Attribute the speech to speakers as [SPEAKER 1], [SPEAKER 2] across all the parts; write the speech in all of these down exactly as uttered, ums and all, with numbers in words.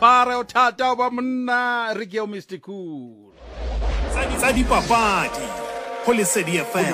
[SPEAKER 1] Pare o thata ba monna re ke o Mister Cool.
[SPEAKER 2] Tsa dipapadi go Lesedi F M.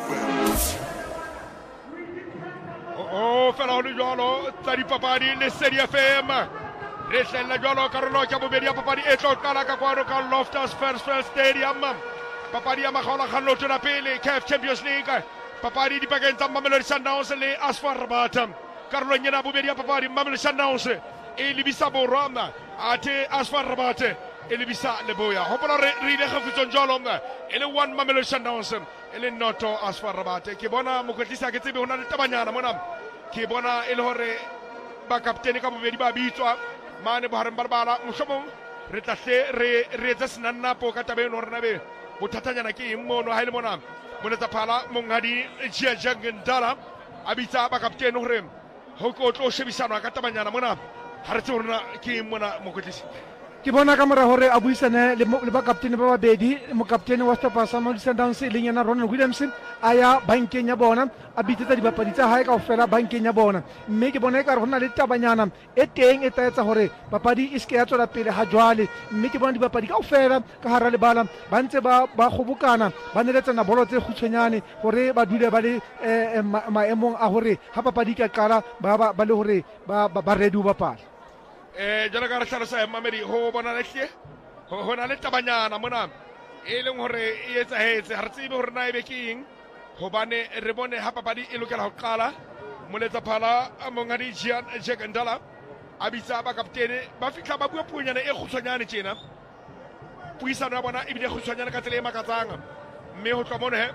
[SPEAKER 3] Oh, fela ho le jwalo tsa dipapadi Lesedi F M. Re hlella jwalo karolo ya bobedi ya papadi e tlo qala ka kwano ka Loftus Versfeld Stadium. Papadi ya makgaola kgallo tswela pele C A F Champions League. Papadi di pakeng tsa Mamelodi Sundowns le A S F A R Rabat. Karolo nyena bobedi ya papadi Mamelodi Sundowns e lebisa borwa ate A S F A R Rabat e lebisa leboya. Hopola re re ile kgafutso jwalo e le one Mamelodi Sundowns e le noto A S F A R Rabat. Ke bona mokwetlisa ke tsebe hona le tabanyana mona. Ke bona e le hore ba kaptene ka bobedi ba bitswa mane bohareng ba bala mohlomong re tla hle re re etsa senanapo ka tabeng hore na be bothatanyana ke eng mono ha ile mona monetsa phala mongadi Jia Jangandala a bitsa ba kaptene hore ho ko tlo shebisana ka tabanyana mona ha re tse rona ke eng mona mokwetlisi.
[SPEAKER 4] Ke bona ka mora hore a buisane le le ba kaptene ba babedi mo kaptene wa Stapa sa Mamelodi Sundowns e leng yana Ronald Williamson aya bankeng ya bona a bitsetsa dibapadi tsa hae kaofela bankeng ya bona, mme ke bona e ka re hona le tabanyana e teng e tla etsa hore papadi e se ke ya tswela pele ha jwale, mme ke bona dibapadi kaofela ka hara lebala ba ntse ba ba kgobokana ba neletsana bolo tse kgutshwanyane hore ba dule ba le maemong a hore ha papadi ka qala ba ba le hore ba ba ready ho bapala.
[SPEAKER 3] Eh jalo ka re hlalosa ya Mamedi ho bona le hle ho hona le tabanyana mona e leng hore e etsahetse ha re tsebe hore na e be ke eng hobane re bone ha papadi e lokela ho qala moletsa phala mongadi Jia Jangandala a bitsa ba kaptene ba fihla ba bua puonyana e kgutshwanyane tjena puisano ya bona e bile kgutshwanyane ka tsela e makatsang, mme ho tloha mono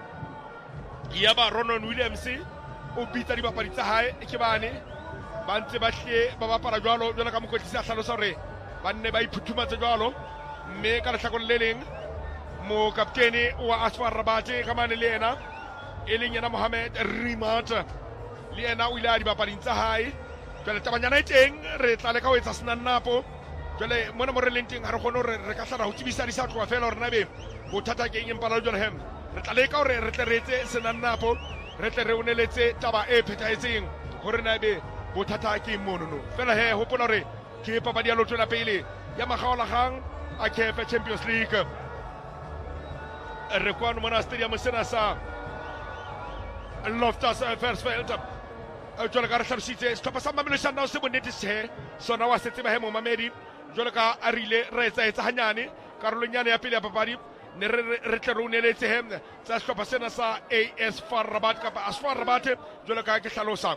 [SPEAKER 3] he ya ba Ronald Williams o bitsa dibapadi tsa hae ke bane ba ntse ba hle ba bapala jwalo jwalo ka mokwetlisi a hlalosa hore ba nne ba iphuthumatse jwalo, mme ka lehlakong le leng mo kaptene wa A S F A R Rabat ka mane le yena e leng yena Mohamed Rimat le yena o ile a dibapading tsa hae. Jwale tabanyana e teng re tla leka ho etsa senanapo jwale mona mo re leng teng ha re kgone hore re ka hlara ho tsebisa di sa tloha fela hore na be bothata ke eng empa jwale hem re tla leka hore re tle re etse senanapo re tle re uneletse taba e phethahetseng hore na be bothata ke monono fela he hopola hore ke papadi ya lotswela pele ya makgaolakgang a C A F Champions League. Re kwano mona stadium sena sa Loftus Versfeld jwale ka re hlalositse sehlopha sa Mamelodi Sundowns se bonnete se sona wa se tseba he mo Mamedi jwale ka a rile re etsa etsa hanyane karolonyana ya pele ya papadi ne re re tle re uneletse he tsa sehlopha sena sa A S F A R Rabat kapa A S F A R Rabat jwale ka ke hlalosa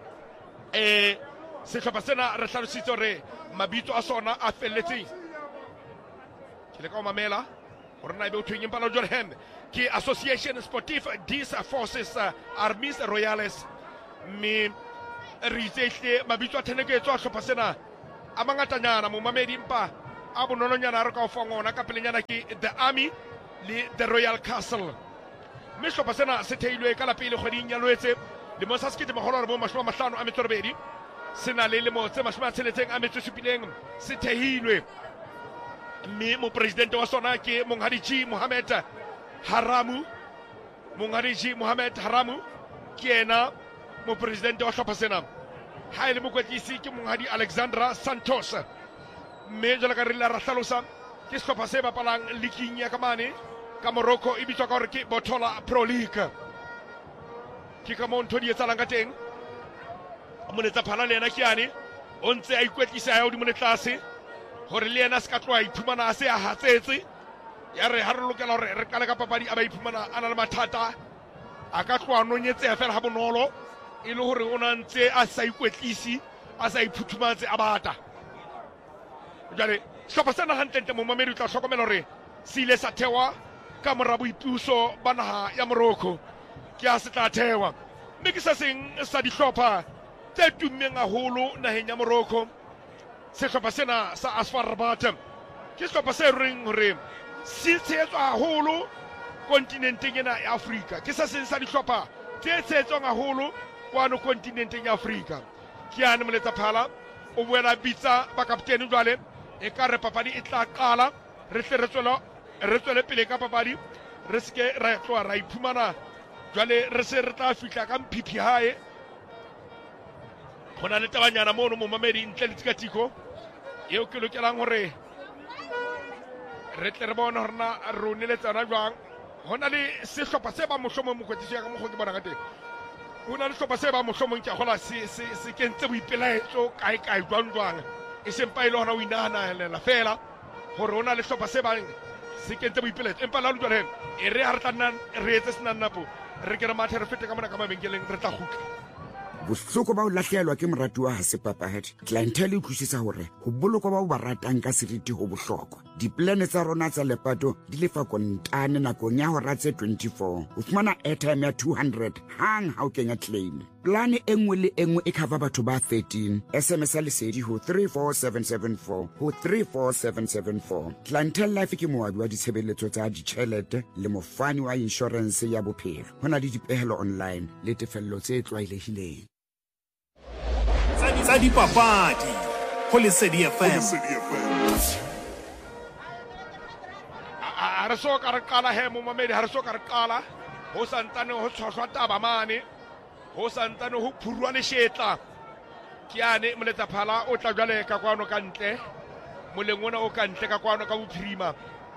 [SPEAKER 3] eh sehlopha sena re hlalositse hore mabitso a sona a felletseng ke le ka o mamela hore na e be o thweng empala jwale hem ke Association Sportive des Forces Armées Royales, mme re itsehle mabitso a theneketso a sehlopha sena a mangatanyana mo Mamedi empa a bonolonyana re ka o fangona ka pelenyana ke the Army le the Royal Castle, mme sehlopha sena se theilwe ka la pele kgweding ya Loetse le mo sa sekete magolo a bo mashome a mahlano a metso robedi sena le le mo tse mashome a tsheletseng a metso supileng se thehilwe, mme mo presidente wa sona ke Monghadi G Mohamed Haramu Monghadi G Mohamed Haramu ke ena mo presidente wa sehlopha sena, ha ile mokwetlisi ke Monghadi Alexandra Santos, mme jwale ka re la rahlalosa ke sehlopha se bapalang liking ya kamane ka Morocco e bitswa ka hore ke Botola Pro League. Ke ka mo ntho di etsalang ka teng monetsa phala le yena ke yane o ntse a ikwetlisa ya hodimo le tlase hore le yena se ka tloha iphumana a se a hatsetse ya re ha re lokela hore re kale ka papadi a ba iphumana a na le mathata a ka tloha nonyetseha fela ha bonolo e le hore o na ntse a sa ikwetlisi a sa iphuthumatse a bata. Jwale sehlopha sena hantle mo Mamedi o tla hlokomela hore se ile sa thewa ka mora boipuso ba naha ya Morocco ke a se tla thewa, mme ke sa seng sa dihlopha tse tummeng haholo naheng ya Morocco. Sehlopha sena sa A S F A R Rabat ke sehlopha se reng hore se tshehetswa haholo kontinenteng ena ya Afrika, ke sa seng sa dihlopha tse tshehetswang haholo kwano kontinenteng ya Afrika. Ke yane moletsa phala o boela bitsa ba kaptene jwale e ka re papadi e tla qala re tle re tswela re tswele pele ka papadi re ske ra tloha ra iphumana jwale re se re tla fihla ka mphiphi hae hona le tabanyana mono mo Mamedi ntle le tikatiko eo ke lokelang hore re tle re bone hore na rone le tsana jwang hona le sehlopha se ba mohlomong mokwetlisi ya ka mokgo ke bona ka teng hona le sehlopha se ba mohlomong ke a gola se se se kentse boipelaetso kae kae jwang jwang e sempa ile hona o inahanela fela hore hona le sehlopha se ba se kentse boipelaetso empa la lo jwale e re ha re tla nna re etse senanapo re ke re mathe re fete ka mona ka mabenkeleng re tla gutla
[SPEAKER 5] bohloko ba o lahlehelwa ke morati wa ha sepapahadi clientele e utlwisisa hore ho bolokwa ba o ba ratang ka seriti ho bohlokwa diplane tsa rona tsa lepato di lefa kontane nakong ya hora tse twenty-four o fumana airtime ya two hundred hang ha o kenya claim plane e nngwe le e nngwe e cover batho ba thirteen sms ya lesedi ho three four seven seven four ho three four seven seven four clientele life ke moabi wa ditshebeletso tsa ditjhelete le mofani wa insurance ya bophelo ho na le dipehelo online le tefello tse tlwaelehileng
[SPEAKER 2] tsa dipapadi ho Lesedi F M
[SPEAKER 3] a re so ka re qala he mo mamedi ha re so ka re qala ho santane ho tshwashwa taba mane ho santane ho phurwa le shetla ke yane moletsa phala o tla jwale ka kwano ka ntle moleng ona o ka ntle ka kwano ka bophirima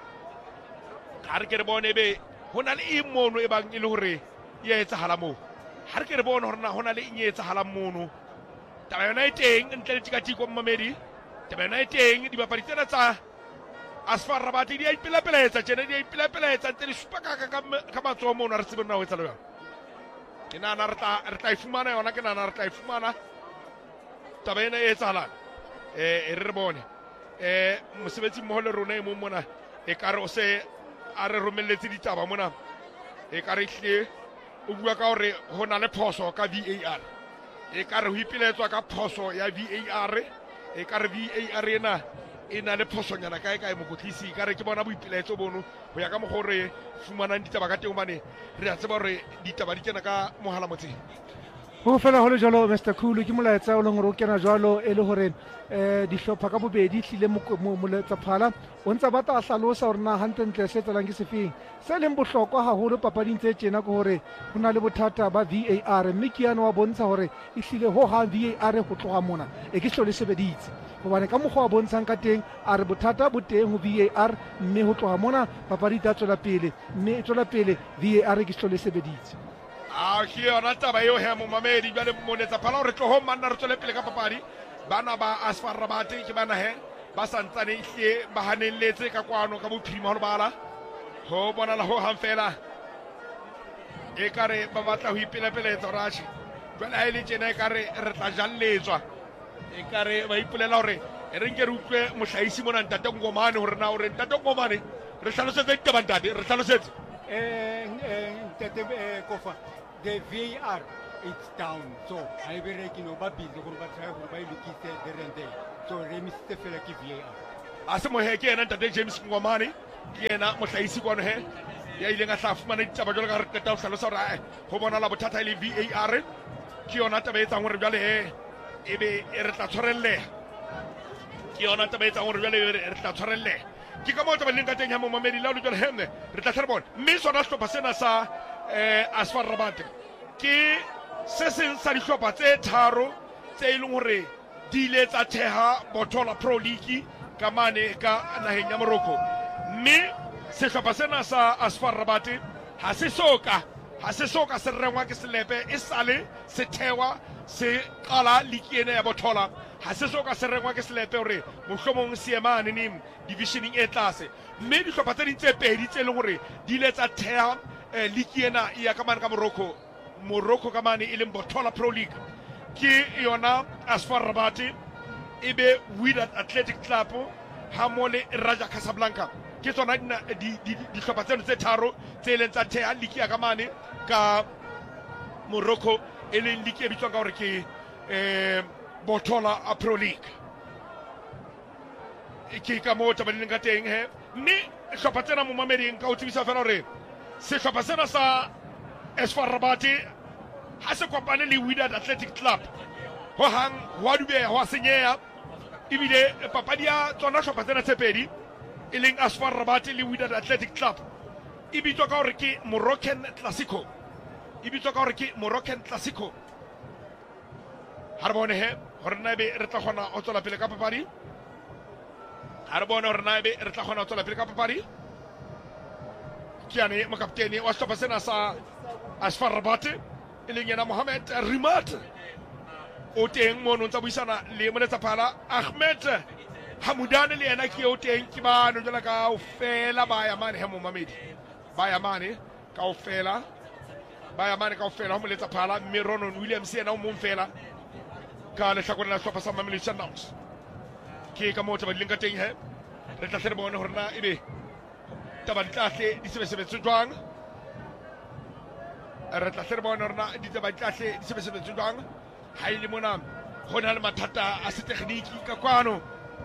[SPEAKER 3] ha re ke re bone be hona le e mono e bang e le hore ya etsahala mo ha re ke re bone hore na hona le e etsahala mono taba yona e teng ntle le tikatiko mmamedi taba yona e teng dibapadi tsena tsa Asfar Rabat di a ipilapeletsa tjena di a ipilapeletsa ntse le supa ka ka matsoho mona re tsebeng na ho etsa le yona ke nana re tla re tla e fumana yona ke nana re tla e fumana taba ena e etsahalang eh re bone eh mosebetsi mmoho le rona e mo mona e ka re o se a re romelletse ditaba mona e ka re hle o bua ka hore ho na le phoso ka V A R e ka re ho ipiletswa ka phoso ya V A R e ka re V A R ena e na le phosonyana kae kae mokotlisi ka re ke bona boipilaetso bono ho ya ka mo gore fumanang ditaba ka teng mane re a tseba hore ditaba di kena ka mohala motseng
[SPEAKER 4] ho fela ho le jalo Mister Khulu ke molaetsa o leng hore o kena jwalo e le hore eh dihlopha ka bobedi hlile moletsa phala o ntse ba tla hlalosa hore na hantle se tselang ke sefeng se leng bohlokwa haholo papading tse tjena ke hore ho na le bothata ba V A R mme ke yana wa bontsha hore e hlile ho ha V A R ho tloga mona e ke hlole sebeditse hobane ka mokgwa wa bontshang ka teng a re bothata bo teng ho V A R mme ho tloga mona papadi ta tswela pele mme e tswela pele V A R ke hlole sebeditse
[SPEAKER 3] a ke yona taba eo he mo mamedi jwale monetsa phala hore tlo ho manna re tswele pele ka papadi bana ba Asfar Rabat ke bana he ba santsane hle ba hanelletse ka kwano ka bophirima ho bala ho bona la ho hang fela e kare ba batla ho ipilapeletsa rashi jwale ha ile tjena e kare re tla jalletswa e kare ba ipulela hore re nke re utlwe mohlahisi mona ntate Ngomane hore na hore ntate Ngomane re hlalosetse ditaba ntate re hlalosetse
[SPEAKER 6] eh ntate Kofa the V A R it's down so I be reckon no ba busy go ba try go ba ilukise the rende so re misite fela ke V A R
[SPEAKER 3] a se mo he ke ena ntate James Ngomane ke ena mohlahisi kwano he ya ile nga tla fumana ditaba jalo ka re teta o hlalosa hore ho bona la bothata ile V A R ke yona taba e tsang hore jwale he ebe re tla tshwarelle ke yona taba e tsang hore jwale re tla tshwarelle ke ka mo taba leng ka teng ya mo mamedi la lo jwale hemne re tla tshwara bona mme sona hlopha sena sa eh Asfar Rabat ke se seng sa dihlopha tse tharo tse ileng hore di ile tsa theha Botola Pro League ka mane ka naheng ya Morocco mme sehlopha sena sa Asfar Rabat ha se soka ha se soka se rengwa ke selepe e sale se thewa se qala league ena ya Botola ha se soka se rengwa ke selepe hore mohlomong seemane nim divisioning e tlase mme dihlopha tse ding tse pedi tse leng hore di ile tsa theha league ena ya ka mane ka Morocco Morocco ka mane e leng Botola Pro League ke yona Asfar Rabat ebe Wydad Athletic Club ha mole Raja Casablanca ke tsona di dihlopha tseno tse tharo tse leng tsa theha league ya ka mane ka Morocco e leng league e bitswang ka hore ke eh Botola Pro League ke ka mo taba leng ka teng he mme hlopha tsena mo mameding ka o tsebisa fela hore sehlopha sena sa Asfar Rabat ha se kopane le Wydad Athletic Club ho hang ho dubeha ho senyeha ibile papadi ya tsona hlopha tsena tse pedi e leng Asfar Rabat le Wydad Athletic Club e bitswa ka hore ke Moroccan Classico e bitswa ka hore ke Moroccan Classico ha re bone he hore na be re tla kgona ho tswela pele ka papadi a re bone gore na ebe re tla kgona go tswela pele ka papadi ke yane mokaptene wa setlhopha sena sa Asfar Rabat e leng yena Mohamed Rimat o teng mono ntse buisana le Moletsaphala Ahmed Hamudane le yena ke o teng ke bano jela ka o fela ba ya mane he mo mamedi ba ya mane ka o fela ba ya mane ka o fela ho Moletsaphala mme Ronon Williams yena o mong fela ka le tlhakore la setlhopha sa Mamelodi Sundowns ke ka motho ba dileng ka teng he re tla tle bone hore na ebe taba ditlahle di sebesebetse jwang re tla tle bone hore na di taba ditlahle di sebesebetse jwang ha ile mona hona le mathata a se tekniki ka kwano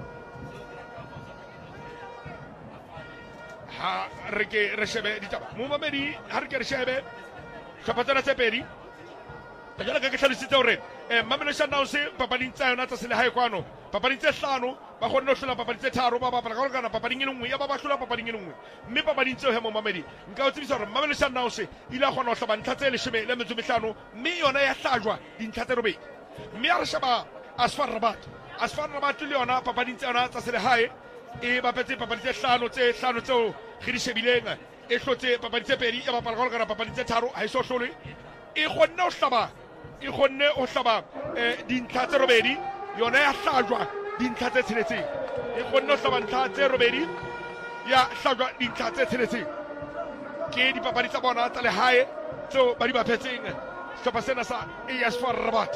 [SPEAKER 3] ha re ke re shebe ditaba mo mamedi ha re ke re shebe tlhophatsana tse pedi jalo ka ke tlhalositse hore eh Mamelodi Sundowns papading tsa yona tsa selehae kwano papading tse hlano ba kgonne ho hlola papading tse tharo ba bapala ka kana papading e le nngwe ya ba ba hlola papading e le nngwe mme papading tseo he mo mamedi nka o tsebisa hore Mamelodi Sundowns ile a kgona ho hloba ntlha tse leshome le metso mehlano mme yona ya hlajwa dintlha tse robedi mme a re sheba Asfar Rabat Asfar Rabat le yona papading tse yona tsa selehae e bapetse papading tse hlano tse hlano tseo re di shebileng e hlotse papading tse pedi ya bapala ka kana papading tse tharo ha e so hlole e kgonne ho hlaba e kgonne ho hlaba dintlha tse robedi yona ya hlajwa dintlha tse tsheletseng e kgonne ho hlaba ntlha tse robedi ya hlajwa dintlha tse tsheletseng ke dipapadi tsa bona tsa lehae tseo ba di bapetseng setlhopha sena sa Asfar Rabat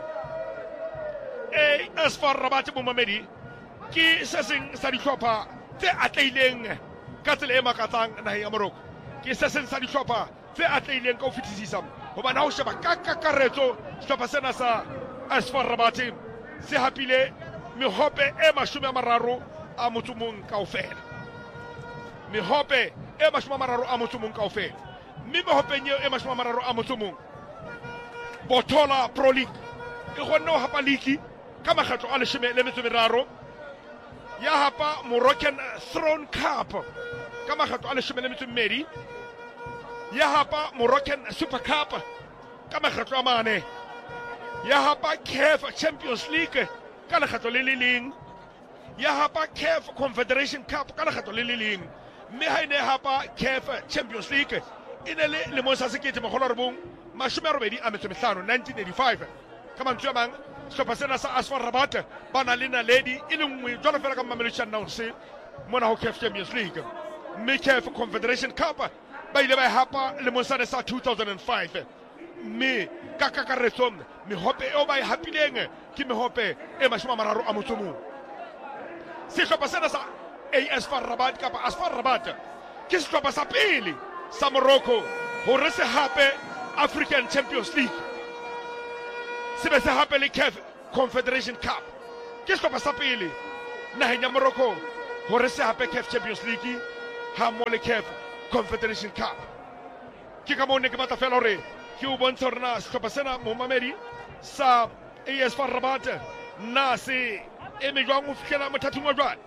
[SPEAKER 3] Asfar Rabat mo mamedi ke se seng sa dihlopha tse atlehileng ka tsela e makatsang naheng ya Morocco ke se seng sa dihlopha tse atlehileng ka ho fetisisa hobane ha o sheba ka kakaretso sehlopha sena sa Asfar Rabat se hapile mehope e mashome a mararo a motso mong kaofela mehope e mashome a mararo a motso mong kaofela mme mehopeng eo e mashome a mararo a motso mong Botola Pro League e kgonne ho hapa league ka makgetlo a leshome le metso meraro ya hapa Moroccan Throne Cup ka makgetlo a leshome le metso mmedi ya hapa Moroccan Super Cup ka makgetlo a mane ya hapa C A F Champions League ka lekgetlo le le leng ya hapa C A F Confederation Cup ka lekgetlo le le leng mme ha ene hapa C A F Champions League ine le le mo sa sekete mogolo re bong mashome a robedi a metso mehlano nineteen eighty-five ka mantswe a mang sehlopha sena sa Asfar Rabat ba na le naledi e le nngwe jwalo fela ka Mamelodi Sundowns mona ho C A F Champions League mme C A F Confederation Cup ba ile ba hapa le monsane sa two thousand five mme ka kakaretso mehope eo ba e hapileng ke mehope e mashome a mararo a motso mong sehlopha sena sa Asfar Rabat kapa Asfar Rabat ke sehlopha sa pele sa Morocco hore se hape African Champions League se be se hape le C A F Confederation Cup ke sehlopha sa pele naheng ya Morocco hore se hape C A F Champions League ha mo le C A F Confederation Cup ke ka mone ke batla fela hore ke o bontsha hore na sehlopha sena mo mamedi sa Asfar Rabat na se eme jwang ho fihlela mothathing wa jwale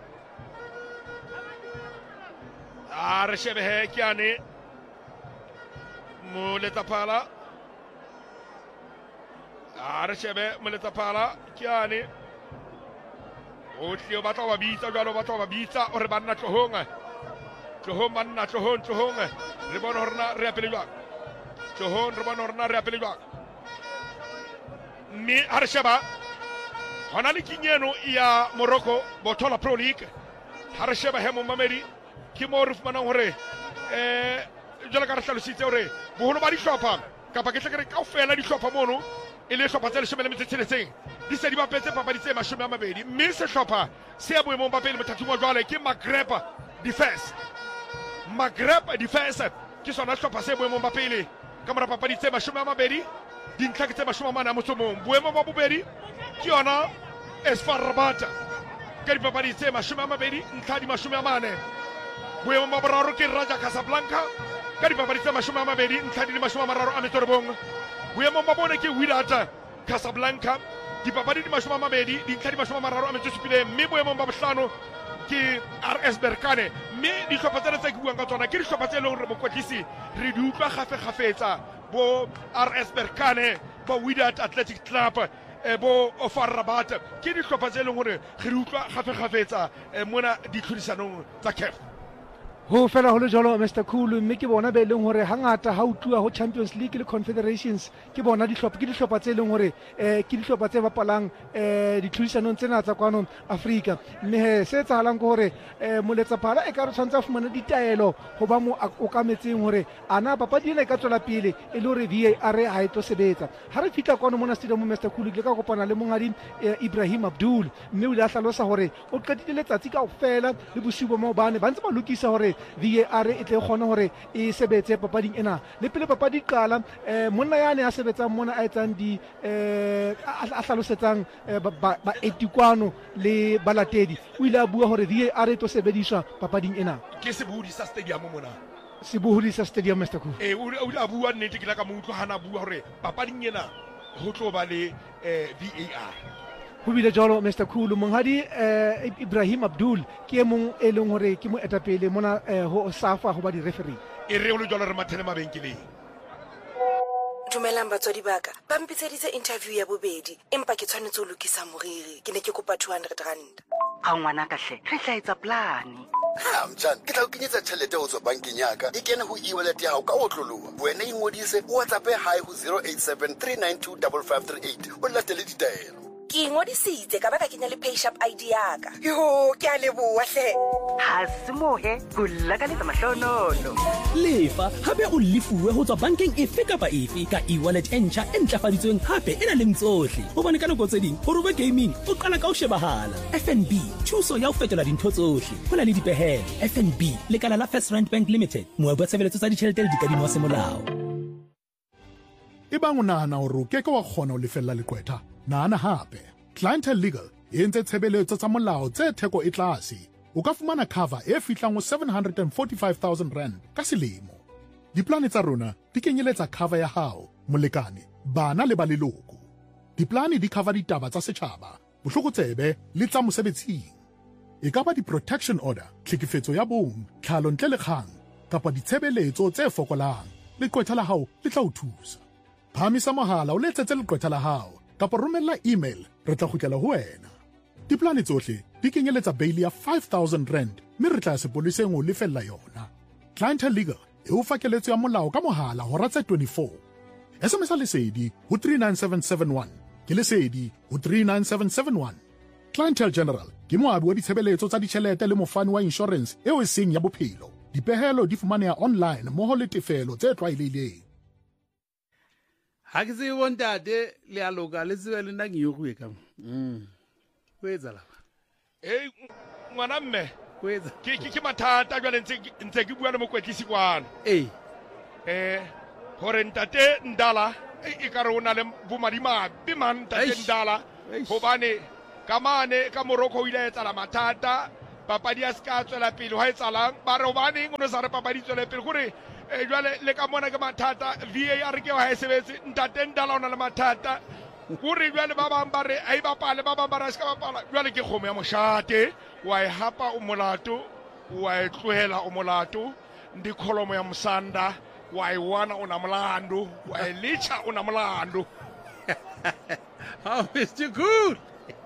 [SPEAKER 3] a re shebe he ke yane Moletsaphala a re shebe Moletsaphala ke yane o tle o batla ba bitsa jwalo o batla ba bitsa hore banna tlohong tlohong banna tlohong tlohong re bona hore na re apele jwang tlohong re bona hore na re apele jwang mme a re sheba hona le kinyeno ya Morocco Botola Pro League ha re sheba he mo mamedi ke mo re fumanang hore eh jwale ka re hlalositse hore boholo ba dihlopha kapa ke tlekere kaofela dihlopha mono e le hlopha tse leshome le metso e tsheletseng di se di bapetse papadi tse mashome a mabedi mme sehlopha se boemong ba pele mothathing wa jwale ke Maghreb Defence Maghreb Defence ke sona sehlopha se boemong ba pele ka mora papadi tse mashome a mabedi dintlha ke tse mashome a mane a motso mong boemo ba bobedi ke yona Asfar Rabat ka dipapadi tse mashome a mabedi ntlha di mashome a mane boemo ba boraro ke Raja Casablanca ka dipapadi tse mashome a mabedi ntlha di mashome a mararo a metso robong boemo ba bone ke Wydad Casablanca dipapadi di mashome a mabedi dintlha di mashome a mararo a metso supileng mme boemo ba bohlano ke R S Berkane mme dihlopha tsena tse ke buang ka tsona ke dihlopha tse leng hore mokotlisi re di utlwa gafe-gafetsa bo R S Berkane ba Wydad Athletic Club e bo Ofar Rabat ke dihlopha tse leng hore re di utlwa gafe-gafetsa eh, mona ditlhodisanong tsa C A F.
[SPEAKER 4] ho fela ho le jalo Mister Khulu, mme ke bona be leng hore hangata ha o tluwa ho Champions League le Confederations ke bona dihlopha ke dihlopha tse leng hore eh ke dihlopha tse bapalang eh ditlhodisanong tsena tsa kwano Afrika, mme he se etsahalang ke hore eh moletsaphala e ka re tshwantse a fumana ditaelo ho ba mo o kametseng hore ana papadi ena e ka tswela pele e le hore V A R ha e tlo sebetsa. Ha re fitla kwano mona stadium Mister Khulu ke ka kopana le mongadi eh, Ibrahim Abdul, mme o ile a hlalosa hore o qetile letsatsi kaofela le bosiu ba maobane ba ntse ba lokisa hore V A R e tle kgona hore e sebetse papading ena. Le pele papadi qala eh monna yane a sebetsang mona a etsang di eh a hlalosetsang ba etikwano le balatedi o ile a bua hore V A R e tlo sebediswa papading ena.
[SPEAKER 3] Ke sebohodi sa stadium mona,
[SPEAKER 4] sebohodi sa stadium Mister Khulu.
[SPEAKER 3] eh o ile a bua nnete ke la ka mo utlwa hana bua hore papading ena ho tlo ba le eh V A R.
[SPEAKER 4] Ho bile jalo Mister Khulu, monghadi eh, Ibrahim Abdul ke e mong e leng hore ke mo etapele mona eh, ho SAFA ho ba di referee.
[SPEAKER 3] E re ho le jalo re mathele mabenkeleng.
[SPEAKER 7] Dumelang batswadi baka ba mpitseditse interview ya bobedi empa ke tshwanetse ho lokisa moriri ke ne ke kopa two hundred rand.
[SPEAKER 8] Ha ngwana ka hle re tla etsa plane.
[SPEAKER 9] Ha mtjana ke tla o kenyetsa tjhelete ho tswa bankeng ya ka e kene ho e-wallet ya hao ka ho tloloha. Wena ingodise o WhatsApp hae ho zero eight seven three nine two five five three eight o latele ditaelo.
[SPEAKER 7] Ke ngodisitse ka ba ka kenya le payshap I D ya ka. Yo ke a leboha hle.
[SPEAKER 8] Ha se mohe go lakaletsa mahlonono.
[SPEAKER 10] Lefa hape o lefuwe ho tswa bankeng efe kapa efe ka e-wallet e ntjha e ntlafaditsweng hape e na le tsohle. Hobane ka nako tse ding ho roba gaming o qala ka ho shebahala. F N B thuso ya ho fetola dintho tsohle. Ho na le dipehelo. F N B lekala la First Rand Bank Limited moabi wa tshebeletso tsa ditjhelete le dikadimo tsa semolao.
[SPEAKER 2] E bang o nahana hore o keke wa kgona ho lefella leqwetha, nahana hape. Clientele Legal e entse tshebeletso tsa molao tse theko e tlase. O ka fumana cover e fihlang ho seven hundred forty-five thousand rand ka selemo. Diplane tsa rona di kenyeletsa cover ya hao, molekane, bana le ba leloko. Diplane di cover ditaba tsa setjhaba, bohlokotsebe le tsa mosebetsing. E ka ba di-protection order, tlhekefetso ya bong, tlhalo ntle le kgang, kapa ditshebeletso tse fokolang. Leqwetha la hao le tla o thusa. Phamisa mohala o letsetse leqwetha la hao, kapa romella email re tla kgutlela ho wena. Diplane tsohle di kenyeletsa bail ya five thousand rand mme re tla sepoleseng ho lefella yona. Clientele Legal e o fa keletso ya molao ka mohala hora tse twenty-four. S M S lesedi ho three nine seven seven one ke lesedi ho three nine seven seven one. Clientele General ke moabi wa ditshebeletso tsa ditjhelete le mofani wa insurance eo e seng ya bophelo. Dipehelo di fumaneha online mmoho le tefelo tse tlwaelehileng.
[SPEAKER 1] Ha ke se bontate le a loka le tsebe le nna ke yo go e ka mm go etsa la
[SPEAKER 3] Eh ngwana mme
[SPEAKER 1] go etsa
[SPEAKER 3] ke ke mathata jwale ntse ntse ke bua le mokwetlisi kwana.
[SPEAKER 1] eh
[SPEAKER 3] eh hore ntate Ndala e ka re ona le bomadima be man ntate Ndala hobane kamane ka Morocco o ile etsa la mathata papadi ya ska tswela pele ho etsalang ba re hobane o no sa re papadi tswela pele gore e jwale le ka mona ke mathata V A R ke wa e sebetse ntate Ndala ona le mathata gore jwale ba bang ba re ai bapale ba bang ba ra ska bapala jwale ke kgomo ya moshate wa e hapa o molato wa e tlohela o molato ndi kholomo ya msanda wa e wana ona mlando wa e licha ona mlando.
[SPEAKER 1] How Mister Good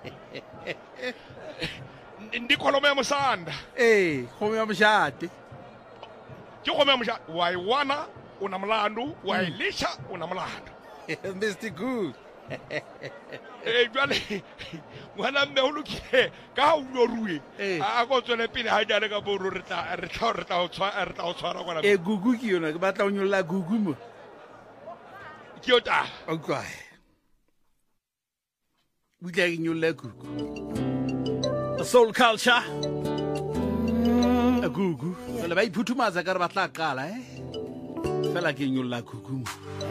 [SPEAKER 3] ndi kholomo ya msanda
[SPEAKER 1] eh kgomo ya moshate
[SPEAKER 3] ke kgomo ya moshate wa e wana ona mlando wa e licha ona mlando.
[SPEAKER 1] Mister Good
[SPEAKER 3] eh jwale ngwana mme o lokile ka o lo ruwe a go tswele pele ha jana ka bo re tla re tla re tla o tshwara re tla o tshwara ngwana
[SPEAKER 1] e gugu ke yona ke batla o nyolla gugu mo
[SPEAKER 3] ke ota
[SPEAKER 1] okay butla ke nyolla gugu soul culture a gugu le ba iphuthumatsa ka re batla qala eh fela ke nyolla gugu mo